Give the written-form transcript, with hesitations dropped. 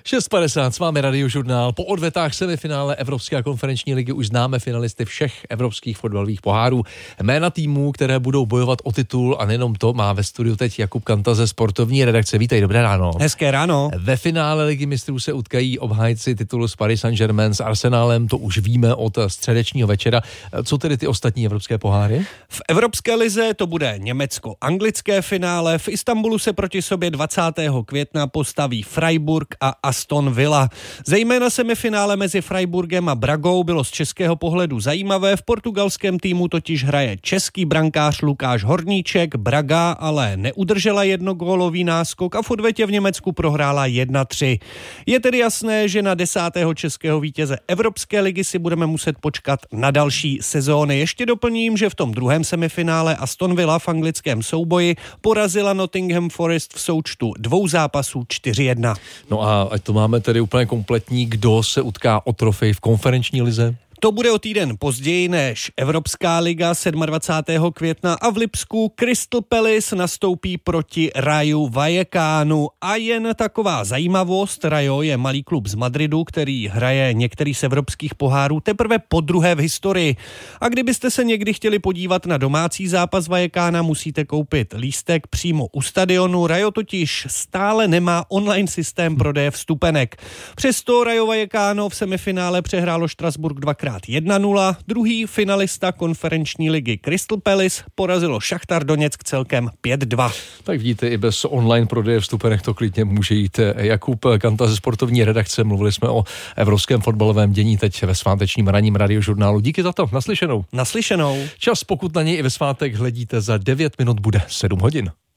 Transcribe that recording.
6:50, s vámi Radiožurnál. Po odvetách semifinále Evropské a konferenční ligy už známe finalisty všech evropských fotbalových pohárů. Jména týmů, které budou bojovat o titul, a nejenom to, má ve studiu teď Jakub Kanta ze sportovní redakce. Vítej, dobré ráno. Hezké ráno. Ve finále Ligy mistrů se utkají obhájci titulu s Paris Saint-Germain s Arsenálem, to už víme od středečního večera. Co tedy ty ostatní evropské poháry? V Evropské lize to bude německo-anglické finále. V Istanbulu se proti sobě 20. května postaví Freiburg a Aston Villa. Zejména semifinále mezi Freiburgem a Bragou bylo z českého pohledu zajímavé. V portugalském týmu totiž hraje český brankář Lukáš Horníček. Braga ale neudržela jednogólový náskok a v odvetě v Německu prohrála 1-3. Je tedy jasné, že na 10. českého vítěze Evropské ligy si budeme muset počkat na další sezóny. Ještě doplním, že v tom druhém semifinále Aston Villa v anglickém souboji porazila Nottingham Forest v součtu 2 zápasů 4-1. No a ať to máme tedy úplně kompletní, kdo se utká o trofej v konferenční lize? To bude o týden později než Evropská liga 27. května a v Lipsku Crystal Palace nastoupí proti Rayu Vallecanu. A jen taková zajímavost, Rayo je malý klub z Madridu, který hraje některý z evropských pohárů teprve podruhé v historii. A kdybyste se někdy chtěli podívat na domácí zápas Vallecana, musíte koupit lístek přímo u stadionu. Rayo totiž stále nemá online systém prodeje vstupenek. Přesto Rayo Vallecano v semifinále přehrálo Štrasburg 2x 1-0, druhý finalista konferenční ligy Crystal Palace porazilo Šachtar Doněck celkem 5-2. Tak vidíte, i bez online prodeje vstupenek to klidně může jít. Jakub Kanta ze sportovní redakce, mluvili jsme o evropském fotbalovém dění teď ve svátečním ranním Radiožurnálu. Díky za to, naslyšenou. Naslyšenou. Čas, pokud na něj i ve svátek hledíte, za 9 minut bude 7 hodin.